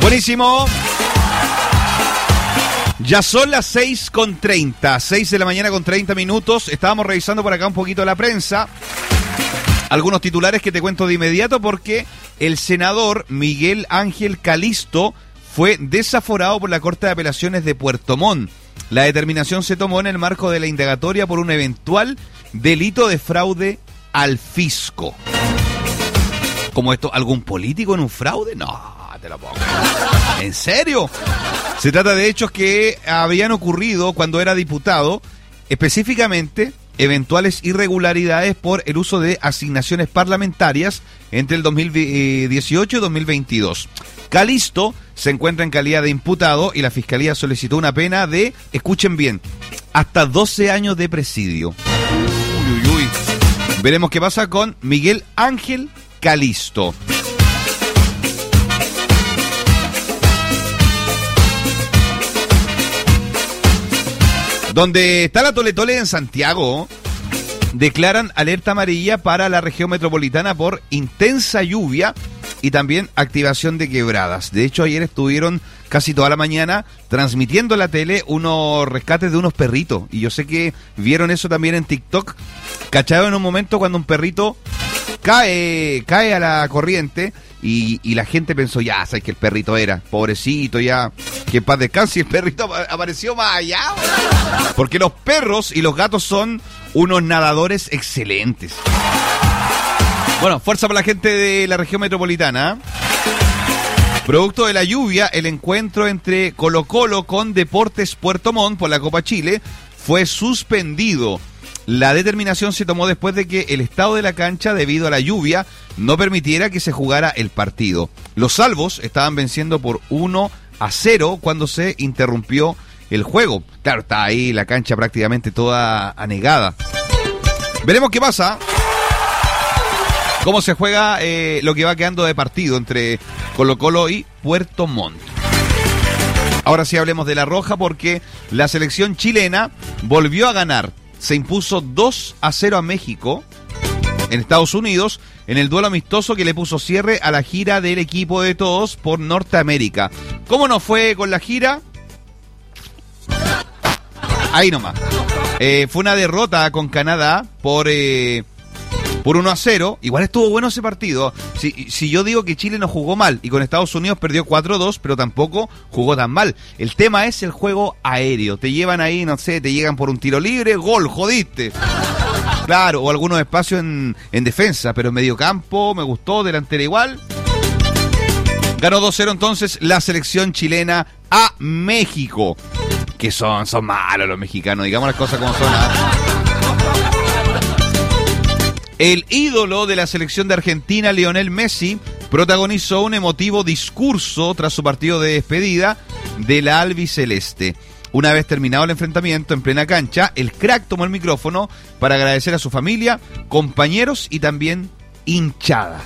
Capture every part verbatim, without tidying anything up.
Buenísimo. Ya son las seis con treinta, seis de la mañana con treinta minutos. Estábamos revisando por acá un poquito la prensa. Algunos titulares que te cuento de inmediato porque el senador Miguel Ángel Calisto fue desaforado por la Corte de Apelaciones de Puerto Montt. La determinación se tomó en el marco de la indagatoria por un eventual delito de fraude al fisco. ¿Como esto? ¿Algún político en un fraude? No, te lo pongo. ¿En serio? Se trata de hechos que habían ocurrido cuando era diputado, específicamente eventuales irregularidades por el uso de asignaciones parlamentarias entre el dos mil dieciocho y dos mil veintidós. Calisto se encuentra en calidad de imputado y la Fiscalía solicitó una pena de, escuchen bien, hasta doce años de presidio. Uy, uy, uy. Veremos qué pasa con Miguel Ángel Calisto. Donde está la Tole Tole en Santiago, declaran alerta amarilla para la región metropolitana por intensa lluvia y también activación de quebradas. De hecho, ayer estuvieron casi toda la mañana transmitiendo en la tele unos rescates de unos perritos. Y yo sé que vieron eso también en TikTok. Cacharon en un momento cuando un perrito cae, cae a la corriente y, y la gente pensó, ya, sabes que el perrito era, pobrecito, ya, que en paz descanse, y el perrito apareció más allá. Porque los perros y los gatos son unos nadadores excelentes. Bueno, fuerza para la gente de la región metropolitana. Producto de la lluvia, el encuentro entre Colo-Colo con Deportes Puerto Montt por la Copa Chile fue suspendido. La determinación se tomó después de que el estado de la cancha, debido a la lluvia, no permitiera que se jugara el partido. Los salvos estaban venciendo por uno a cero cuando se interrumpió el juego. Claro, está ahí la cancha prácticamente toda anegada. Veremos qué pasa. Cómo se juega eh, lo que va quedando de partido entre Colo-Colo y Puerto Montt. Ahora sí hablemos de La Roja porque la selección chilena volvió a ganar. Se impuso dos a cero a México en Estados Unidos en el duelo amistoso que le puso cierre a la gira del equipo de todos por Norteamérica. ¿Cómo nos fue con la gira? Ahí nomás. Eh, fue una derrota con Canadá por... Eh, Por uno a cero, igual estuvo bueno ese partido. Si, si yo digo que Chile no jugó mal y con Estados Unidos perdió cuatro a dos, pero tampoco jugó tan mal. El tema es el juego aéreo. Te llevan ahí, no sé, te llegan por un tiro libre, gol, jodiste. Claro, o algunos espacios en, en defensa, pero en medio campo, me gustó, delantera igual. Ganó dos cero entonces la selección chilena a México. Que son, son malos los mexicanos, digamos las cosas como son. El ídolo de la selección de Argentina, Lionel Messi, protagonizó un emotivo discurso tras su partido de despedida de la albiceleste. Una vez terminado el enfrentamiento en plena cancha, el crack tomó el micrófono para agradecer a su familia, compañeros y también hinchada.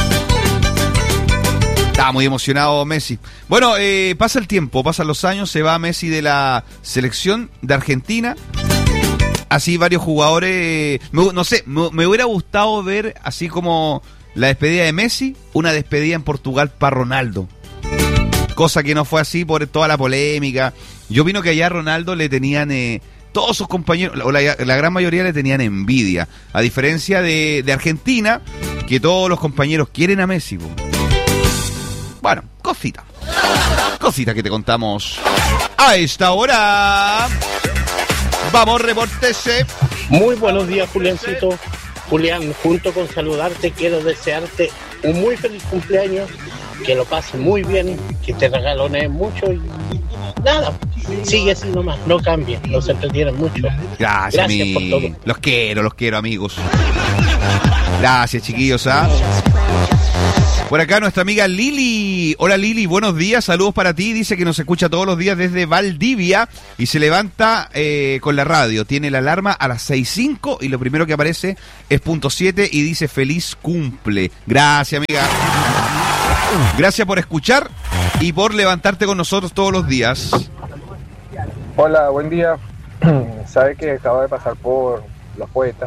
Estaba muy emocionado Messi. Bueno, eh, pasa el tiempo, pasan los años, se va Messi de la selección de Argentina. Así varios jugadores, me, no sé, me, me hubiera gustado ver, así como la despedida de Messi, una despedida en Portugal para Ronaldo. Cosa que no fue así por toda la polémica. Yo opino que allá a Ronaldo le tenían, eh, todos sus compañeros, o la, la gran mayoría le tenían envidia. A diferencia de, de Argentina, que todos los compañeros quieren a Messi. Po. Bueno, cosita. Cosita que te contamos a esta hora. Vamos, repórtese. Muy buenos días, Juliancito. Julián, junto con saludarte, quiero desearte un muy feliz cumpleaños, que lo pases muy bien, que te regalones mucho y nada, sigue así nomás, no cambies, nos entretienen mucho. Gracias, Gracias mi... por todo. Los quiero, los quiero, amigos. Gracias, chiquillos, ¿ah? Por acá nuestra amiga Lili. Hola Lili, buenos días, saludos para ti. Dice que nos escucha todos los días desde Valdivia y se levanta eh, con la radio. Tiene la alarma a las seis cinco y lo primero que aparece es punto siete y dice feliz cumple. Gracias, amiga. Gracias por escuchar y por levantarte con nosotros todos los días. Hola, buen día. Sabe que acabo de pasar por Los Poetas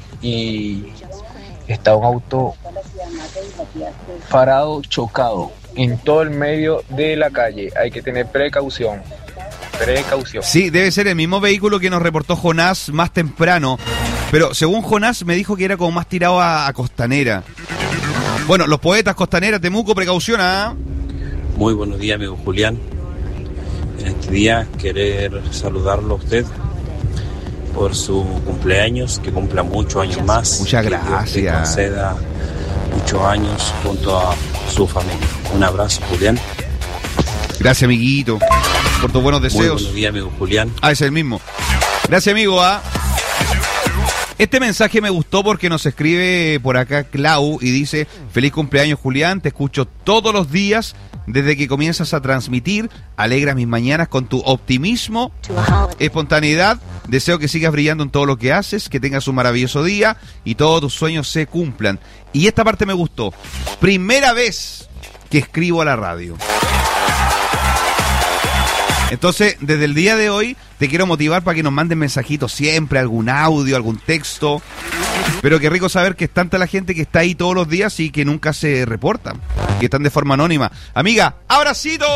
y está un auto parado, chocado, en todo el medio de la calle. Hay que tener precaución. Precaución. Sí, debe ser el mismo vehículo que nos reportó Jonás más temprano. Pero según Jonás me dijo que era como más tirado a, a Costanera. Bueno, los poetas Costanera, Temuco, precaución, ¿ah? Muy buenos días, amigo Julián. En este día querer saludarlo a usted por su cumpleaños, que cumpla muchos años más. Muchas gracias. Que Dios te conceda muchos años junto a su familia. Un abrazo, Julián. Gracias, amiguito, por tus buenos deseos. Muy buenos días, amigo Julián. Ah, es el mismo. Gracias, amigo. ¿ah? Este mensaje me gustó porque nos escribe por acá Clau y dice: feliz cumpleaños, Julián, te escucho todos los días desde que comienzas a transmitir, alegras mis mañanas con tu optimismo, espontaneidad, deseo que sigas brillando en todo lo que haces, que tengas un maravilloso día y todos tus sueños se cumplan. Y esta parte me gustó, primera vez que escribo a la radio. Entonces, desde el día de hoy, te quiero motivar para que nos manden mensajitos siempre, algún audio, algún texto. Pero qué rico saber que es tanta la gente que está ahí todos los días y que nunca se reportan, que están de forma anónima. Amiga, ¡abracito!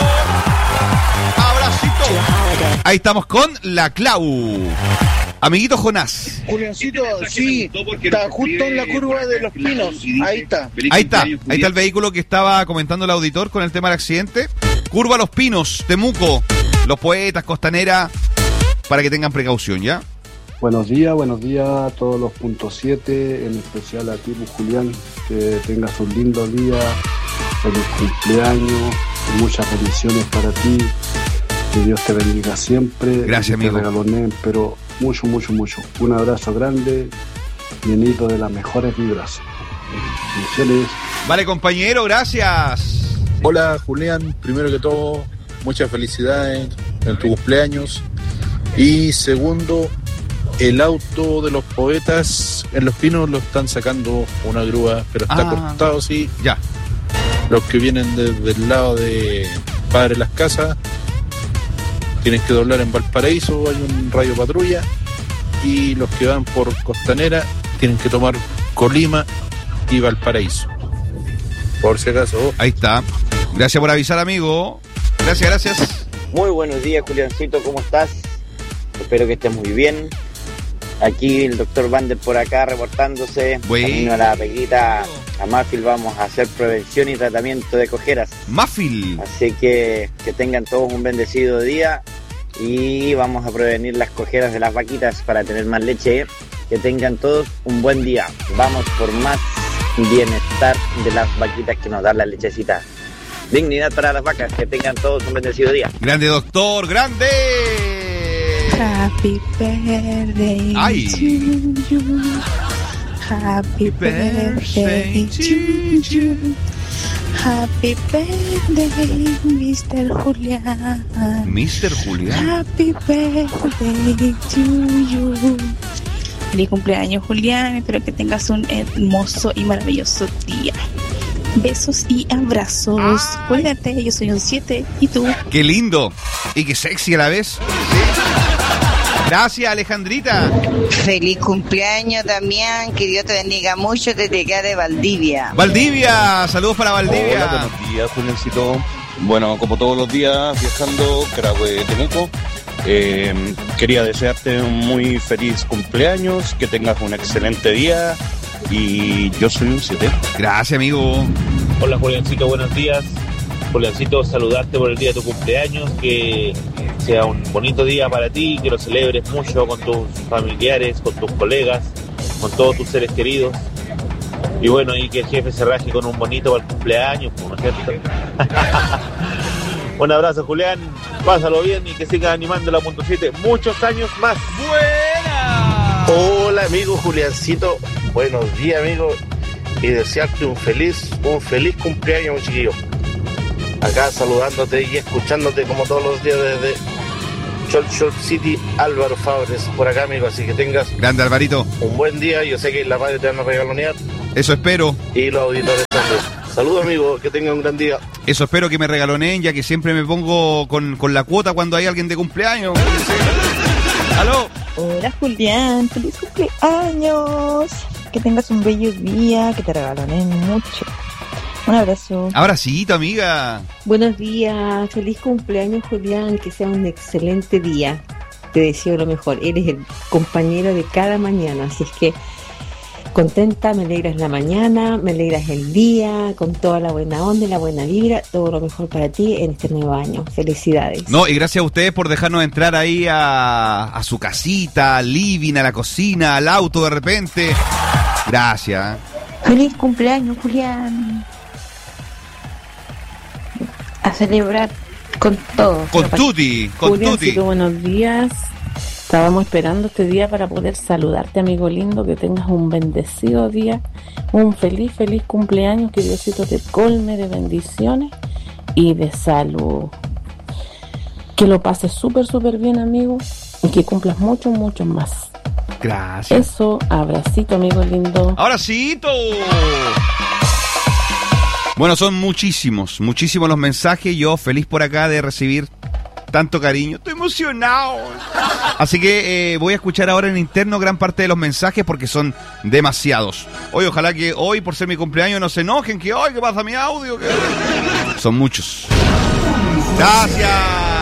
¡Abracito! Ahí estamos con la Clau. Amiguito Jonás. Juliancito, sí, está justo en la curva de Los Pinos. Ahí está. Ahí está, ahí está el vehículo que estaba comentando el auditor con el tema del accidente. Curva Los Pinos, Temuco, los poetas, Costanera, para que tengan precaución, ¿ya? Buenos días, buenos días a todos los punto siete, en especial a ti, Julián, que tengas un lindo día, feliz cumpleaños, muchas bendiciones para ti, que Dios te bendiga siempre. Gracias, amigo. Te regaloné, pero mucho, mucho, mucho. Un abrazo grande, llenito de las mejores vibras. Bendiciones. Vale, compañero, gracias. Hola, Julián, primero que todo, muchas felicidades en tu cumpleaños. Y segundo, el auto de los poetas en Los Pinos lo están sacando una grúa, pero está ah, cortado, sí. Ya. Los que vienen desde el lado de Padre Las Casas tienen que doblar en Valparaíso, hay un radio patrulla. Y los que van por Costanera tienen que tomar Colima y Valparaíso. Por si acaso. Ahí está. Gracias por avisar, amigo. Gracias, gracias. Muy buenos días, Juliancito, ¿cómo estás? Espero que estés muy bien. Aquí el doctor Vander por acá reportándose. Bueno. Camino a la Peguita, a Mafil, vamos a hacer prevención y tratamiento de cojeras. Mafil. Así que que tengan todos un bendecido día y vamos a prevenir las cojeras de las vaquitas para tener más leche. Que tengan todos un buen día. Vamos por más bienestar de las vaquitas que nos dan la lechecita. Dignidad para las vacas, que tengan todos un bendecido día. Grande, doctor, grande. Happy birthday Ay. to you. Happy birthday to you. Happy birthday, mister Julián. mister Julián. Happy birthday to you. Feliz cumpleaños, Julián. Espero que tengas un hermoso y maravilloso día. Besos y abrazos. Ay. Cuídate, yo soy un siete. ¿Y tú? Qué lindo. Y qué sexy a la vez. Gracias, Alejandrita. Feliz cumpleaños, Damián. Que Dios te bendiga mucho desde acá de Valdivia. Valdivia, saludos para Valdivia. Hola, buenos días, Juliancito. Bueno, como todos los días, viajando, Carahue, Temuco. Eh, quería desearte un muy feliz cumpleaños, que tengas un excelente día. Y yo soy un siete. Gracias, amigo. Hola, Juliancito, buenos días. Juliancito, saludarte por el día de tu cumpleaños, que sea un bonito día para ti, que lo celebres mucho con tus familiares, con tus colegas, con todos tus seres queridos. Y bueno, y que el jefe se raje con un bonito para el cumpleaños, ¿no es cierto? Un abrazo, Julián, pásalo bien y que siga animando la punto siete muchos años más. ¡Buena! Hola, amigo Juliancito, buenos días, amigo, y desearte un feliz, un feliz cumpleaños, chiquillo. Acá saludándote y escuchándote como todos los días desde Short Short City, Álvaro Fabres, por acá, amigo, así que tengas... Grande, Alvarito. Un buen día, yo sé que la madre te van a regalonear. Eso espero. Y los auditores también. Saludos, amigo, que tengan un gran día. Eso espero que me regaloneen, ya que siempre me pongo con, con la cuota cuando hay alguien de cumpleaños. ¡Aló! Hola, Julián, feliz cumpleaños. Que tengas un bello día, que te regaloneen mucho. Un abrazo. Abracito, amiga. Buenos días, feliz cumpleaños, Julián, que sea un excelente día. Te deseo lo mejor, eres el compañero de cada mañana, así es que contenta, me alegras la mañana, me alegras el día, con toda la buena onda y la buena vibra, todo lo mejor para ti en este nuevo año. Felicidades. No, y gracias a ustedes por dejarnos entrar ahí a, a su casita, al living, a la cocina, al auto de repente. Gracias. Feliz cumpleaños, Julián. A celebrar con todo. Con tutti, con tutti. Buenos días. Estábamos esperando este día para poder saludarte, amigo lindo, que tengas un bendecido día, un feliz, feliz cumpleaños, que Diosito te colme de bendiciones y de salud. Que lo pases súper, súper bien, amigo, y que cumplas muchos, muchos más. Gracias. Eso, abracito, amigo lindo. ¡Abracito! Bueno, son muchísimos, muchísimos los mensajes. Yo feliz por acá de recibir tanto cariño. Estoy emocionado. Así que eh, voy a escuchar ahora en interno gran parte de los mensajes porque son demasiados. Hoy ojalá que hoy, por ser mi cumpleaños, no se enojen. Que hoy, ¿qué pasa mi audio? ¿Qué? Son muchos. Gracias.